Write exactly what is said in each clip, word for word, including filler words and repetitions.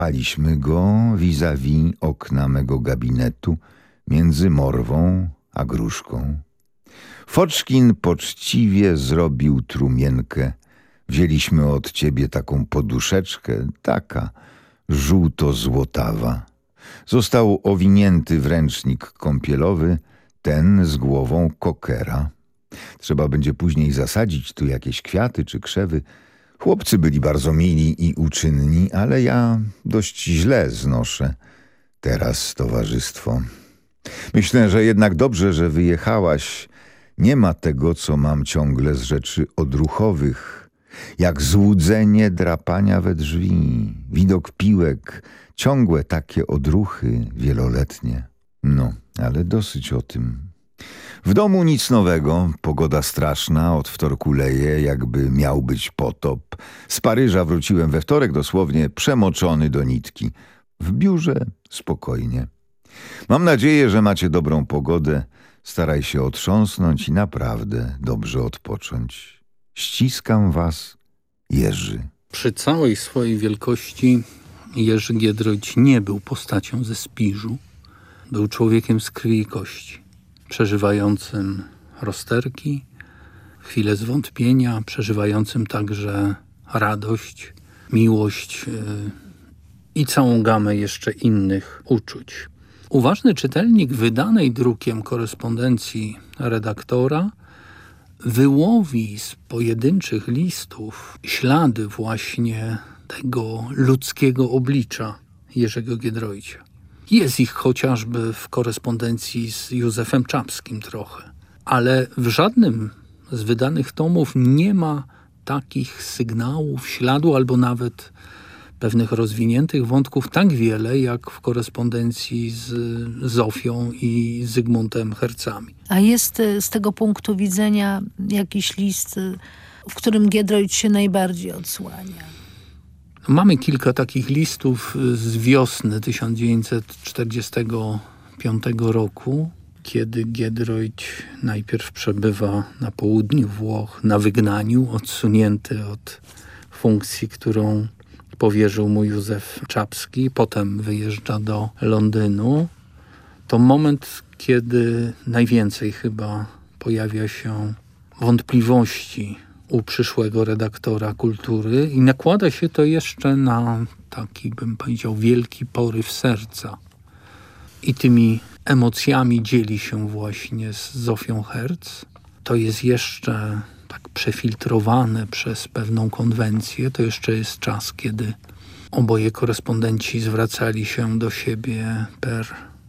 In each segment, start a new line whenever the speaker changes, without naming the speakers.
Spaliśmy go vis-a-vis okna mego gabinetu między Morwą a Gruszką. Foczkin poczciwie zrobił trumienkę. Wzięliśmy od ciebie taką poduszeczkę, taka żółto-złotawa. Został owinięty w ręcznik kąpielowy, ten z głową kokera. Trzeba będzie później zasadzić tu jakieś kwiaty czy krzewy. Chłopcy byli bardzo mili i uczynni, ale ja dość źle znoszę teraz towarzystwo. Myślę, że jednak dobrze, że wyjechałaś. Nie ma tego, co mam ciągle z rzeczy odruchowych, jak złudzenie drapania we drzwi, widok piłek, ciągłe takie odruchy wieloletnie. No, ale dosyć o tym. W domu nic nowego, pogoda straszna, od wtorku leje, jakby miał być potop. Z Paryża wróciłem we wtorek, dosłownie przemoczony do nitki. W biurze spokojnie. Mam nadzieję, że macie dobrą pogodę. Staraj się otrząsnąć i naprawdę dobrze odpocząć. Ściskam was, Jerzy.
Przy całej swojej wielkości Jerzy Giedroyć nie był postacią ze Spiżu. Był człowiekiem z krwi i kości, przeżywającym rozterki, chwile zwątpienia, przeżywającym także radość, miłość yy, i całą gamę jeszcze innych uczuć. Uważny czytelnik wydanej drukiem korespondencji redaktora wyłowi z pojedynczych listów ślady właśnie tego ludzkiego oblicza Jerzego Giedroycia. Jest ich chociażby w korespondencji z Józefem Czapskim trochę, ale w żadnym z wydanych tomów nie ma takich sygnałów, śladu albo nawet pewnych rozwiniętych wątków tak wiele, jak w korespondencji z Zofią i Zygmuntem Hercami.
A jest z tego punktu widzenia jakiś list, w którym Giedroyć się najbardziej odsłania?
Mamy kilka takich listów z wiosny tysiąc dziewięćset czterdziestego piątego roku, kiedy Giedroyć najpierw przebywa na południu Włoch, na wygnaniu, odsunięty od funkcji, którą powierzył mu Józef Czapski, potem wyjeżdża do Londynu. To moment, kiedy najwięcej chyba pojawia się wątpliwości u przyszłego redaktora kultury i nakłada się to jeszcze na taki, bym powiedział, wielki poryw serca. I tymi emocjami dzieli się właśnie z Zofią Herz. To jest jeszcze tak przefiltrowane przez pewną konwencję. To jeszcze jest czas, kiedy oboje korespondenci zwracali się do siebie per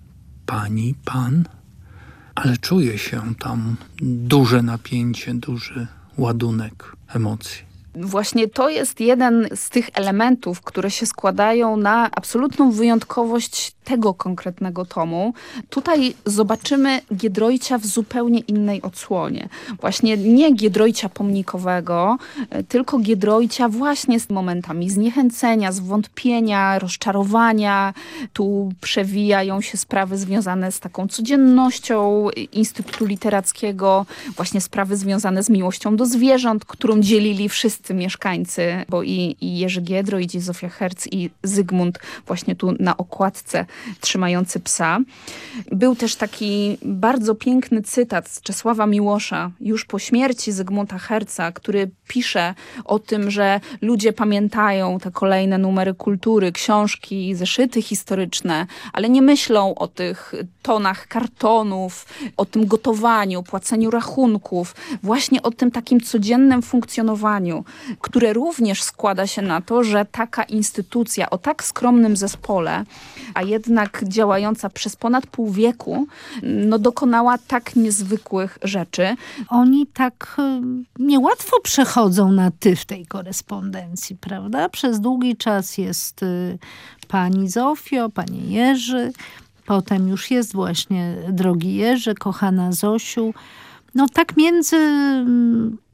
pani, pan, ale czuje się tam duże napięcie, duży ładunek emocji.
Właśnie to jest jeden z tych elementów, które się składają na absolutną wyjątkowość tego konkretnego tomu. Tutaj zobaczymy Giedroycia w zupełnie innej odsłonie. Właśnie nie Giedroycia pomnikowego, tylko Giedroycia właśnie z momentami zniechęcenia, zwątpienia, rozczarowania. Tu przewijają się sprawy związane z taką codziennością Instytutu Literackiego, właśnie sprawy związane z miłością do zwierząt, którą dzielili wszyscy mieszkańcy, bo i, i Jerzy Giedroyć, i Zofia Herz, i Zygmunt właśnie tu na okładce trzymający psa. Był też taki bardzo piękny cytat z Czesława Miłosza, już po śmierci Zygmunta Herza, który pisze o tym, że ludzie pamiętają te kolejne numery kultury, książki, zeszyty historyczne, ale nie myślą o tych tonach kartonów, o tym gotowaniu, płaceniu rachunków, właśnie o tym takim codziennym funkcjonowaniu, które również składa się na to, że taka instytucja o tak skromnym zespole, a jednak działająca przez ponad pół wieku, no dokonała tak niezwykłych rzeczy.
Oni tak niełatwo przechodzą na ty w tej korespondencji, prawda? Przez długi czas jest y, pani Zofio, panie Jerzy, potem już jest właśnie drogi Jerzy, kochana Zosiu. No tak między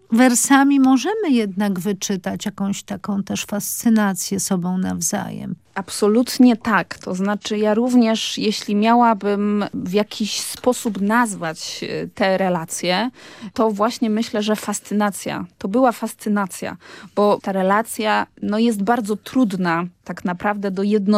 wersami możemy jednak wyczytać jakąś taką też fascynację sobą nawzajem.
Absolutnie tak. To znaczy ja również, jeśli miałabym w jakiś sposób nazwać te relacje, to właśnie myślę, że fascynacja. To była fascynacja, bo ta relacja no, jest bardzo trudna tak naprawdę do jedno